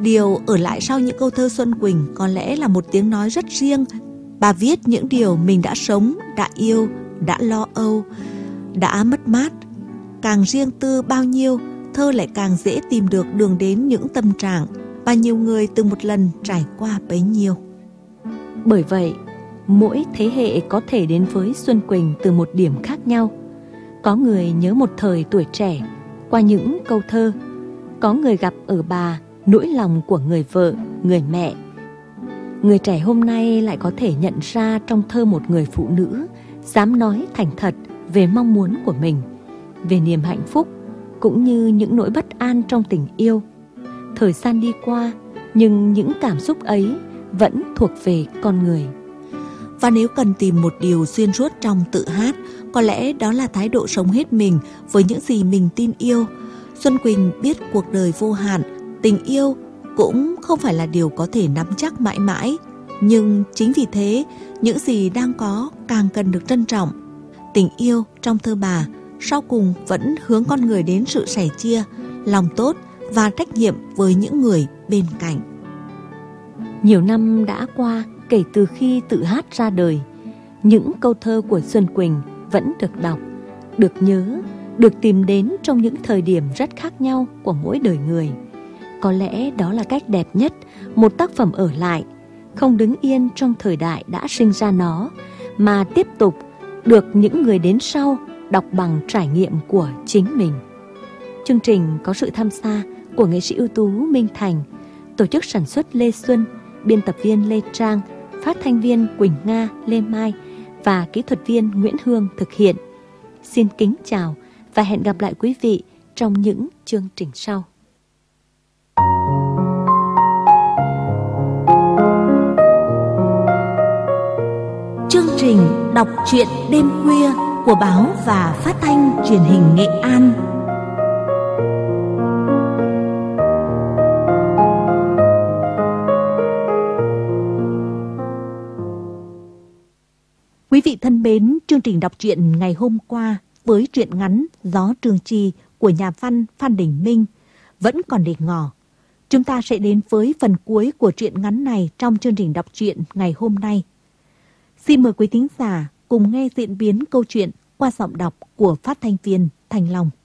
Điều ở lại sau những câu thơ Xuân Quỳnh có lẽ là một tiếng nói rất riêng. Bà viết những điều mình đã sống, đã yêu, đã lo âu, đã mất mát. Càng riêng tư bao nhiêu, thơ lại càng dễ tìm được đường đến những tâm trạng và nhiều người từng một lần trải qua bấy nhiêu. Bởi vậy, mỗi thế hệ có thể đến với Xuân Quỳnh từ một điểm khác nhau. Có người nhớ một thời tuổi trẻ qua những câu thơ, có người gặp ở bà nỗi lòng của người vợ, người mẹ. Người trẻ hôm nay lại có thể nhận ra trong thơ một người phụ nữ dám nói thành thật về mong muốn của mình, về niềm hạnh phúc cũng như những nỗi bất an trong tình yêu. Thời gian đi qua, nhưng những cảm xúc ấy vẫn thuộc về con người. Và nếu cần tìm một điều xuyên suốt trong tự hát, có lẽ đó là thái độ sống hết mình với những gì mình tin yêu. Xuân Quỳnh biết cuộc đời vô hạn, tình yêu cũng không phải là điều có thể nắm chắc mãi mãi. Nhưng chính vì thế, những gì đang có càng cần được trân trọng. Tình yêu trong thơ bà sau cùng vẫn hướng con người đến sự sẻ chia, lòng tốt và trách nhiệm với những người bên cạnh. Nhiều năm đã qua kể từ khi tự hát ra đời, những câu thơ của Xuân Quỳnh vẫn được đọc, được nhớ, được tìm đến trong những thời điểm rất khác nhau của mỗi đời người. Có lẽ đó là cách đẹp nhất một tác phẩm ở lại, không đứng yên trong thời đại đã sinh ra nó, mà tiếp tục được những người đến sau đọc bằng trải nghiệm của chính mình. Chương trình có sự tham gia của nghệ sĩ ưu tú Minh Thành, tổ chức sản xuất Lê Xuân, biên tập viên Lê Trang, phát thanh viên Quỳnh Nga, Lê Mai và kỹ thuật viên Nguyễn Hương thực hiện. Xin kính chào và hẹn gặp lại quý vị trong những chương trình sau. Chương trình đọc truyện đêm khuya của báo và phát thanh truyền hình Nghệ An. Quý vị thân mến, chương trình đọc truyện ngày hôm qua với truyện ngắn Gió Trường Trì của nhà văn Phan Đình Minh vẫn còn để ngỏ. Chúng ta sẽ đến với phần cuối của truyện ngắn này trong chương trình đọc truyện ngày hôm nay. Xin mời quý thính giả cùng nghe diễn biến câu chuyện qua giọng đọc của phát thanh viên Thành Long.